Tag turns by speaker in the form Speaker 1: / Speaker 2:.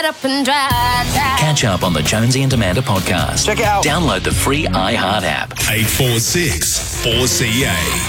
Speaker 1: get up and drive.
Speaker 2: Catch up on the Jonesy and Amanda podcast.
Speaker 3: Check it out.
Speaker 2: Download the free iHeart app.
Speaker 4: 846 4CA.